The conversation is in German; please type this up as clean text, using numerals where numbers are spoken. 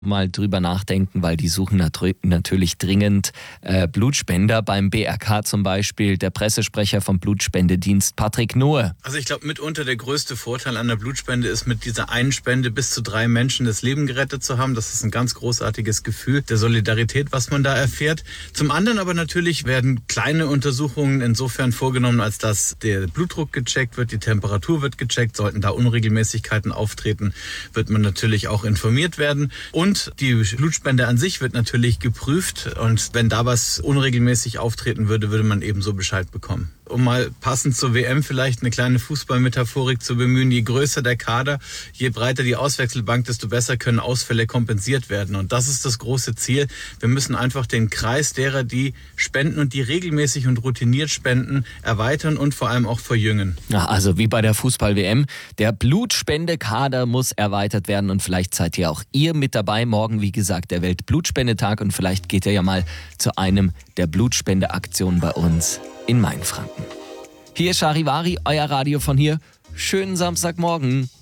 mal drüber nachdenken, weil die suchen natürlich dringend Blutspender. Beim BRK zum Beispiel der Pressesprecher vom Blutspendedienst Patrick Nohe. Also ich glaube, mitunter der größte Vorteil an der Blutspende ist, mit dieser einen Spende bis zu 3 Menschen das Leben gerettet zu haben. Das ist ein ganz großartiges Gefühl der Solidarität, was man da erfährt. Zum anderen aber natürlich werden kleine Untersuchungen insofern vorgenommen, als dass der Blutdruck gecheckt wird, die Temperatur wird gecheckt. Sollten da Unregelmäßigkeiten auftreten, wird man natürlich auch informiert werden. Und die Blutspende an sich wird natürlich geprüft. Und wenn da was unregelmäßig auftreten würde, würde man ebenso Bescheid bekommen. Um mal passend zur WM vielleicht eine kleine Fußballmetaphorik zu bemühen, je größer der Kader, je breiter die Auswechselbank, desto besser können Ausfälle kompensiert werden. Und das ist das große Ziel. Wir müssen einfach den Kreis derer, die spenden und die regelmäßig und routiniert spenden, erweitern und vor allem auch verjüngen. Ja, also wie bei der Fußball-WM, der Blutspendekader muss erweitert werden und vielleicht seid ihr auch ihr mit dabei. Morgen, wie gesagt, der Weltblutspendetag und vielleicht geht ihr ja mal zu einem der Blutspendeaktionen bei uns in Mainfranken. Hier ist Charivari, euer Radio von hier. Schönen Samstagmorgen.